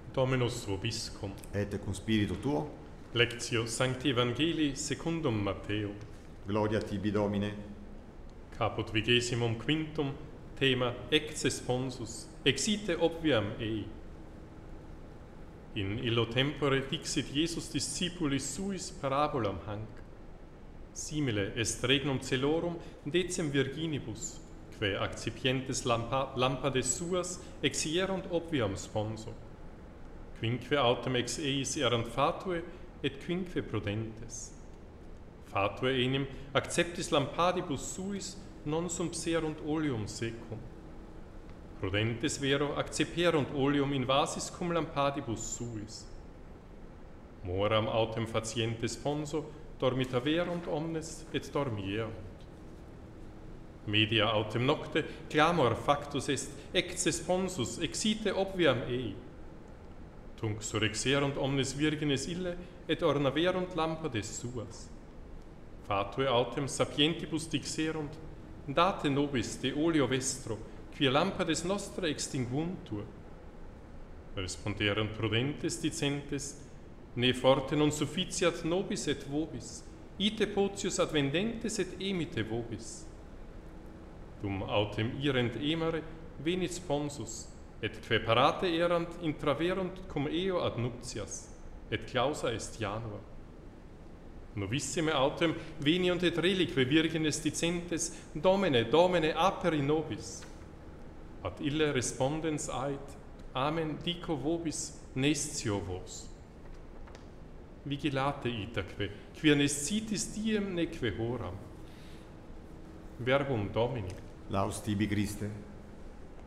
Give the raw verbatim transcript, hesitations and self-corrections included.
Dominus vobiscum. Et cum spiritu tuo. Lectio Sancti Evangelii secundum Matteo. Gloria tibi, Domine. Caput vigesimum quintum, thema ecce sponsus, exite obviam ei. In illo tempore dixit Iesus discipulis suis parabolam hanc. Simile est regnum celorum decem virginibus, quae accipientes lampa, lampades suas exierunt obviam sponso. Quinque autem ex eis erant fatue, et quinque prudentes. Fatue enim acceptis lampadibus suis non sumpserunt oleum secum. Prudentes vero acceperunt oleum in vasis cum lampadibus suis. Moram autem faciente sponso dormitaverunt omnes et dormierunt. Media autem nocte clamor factus est ecce sponsus exite obviam ei. Tunc surrexerunt omnes virgines ille et ornaverunt lampades suas. Fatue autem sapientibus dixerunt, date nobis de oleo vestro, quia lampades nostra extinguuntur. Responderunt prudentes dicentes, ne forte non sufficiat nobis et vobis, ite potius advendentes et emite vobis. Dum autem irent emere, venit sponsus, et quae parate erant intraverunt cum eo ad nuptias, et clausa est janua. Novissime autem veniunt et relique virgines dicentes, Domine, Domine, aperi nobis. Ad ille respondens ait, Amen dico vobis, nescio vos. Vigilate itaque, quia nescitis diem neque horam. Verbum Domini. Laus tibi, Christe.